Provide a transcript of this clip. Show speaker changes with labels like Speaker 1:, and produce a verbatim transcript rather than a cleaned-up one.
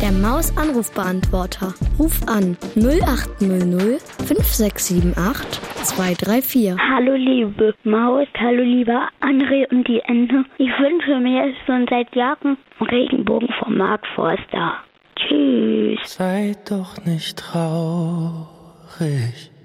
Speaker 1: Der Maus-Anrufbeantworter. Ruf an null acht null null fünf sechs sieben acht zwei drei vier.
Speaker 2: Hallo liebe Maus, hallo lieber André und die Ente. Ich wünsche mir schon seit Jahren einen Regenbogen vom Mark Forster. Tschüss.
Speaker 3: Seid doch nicht traurig.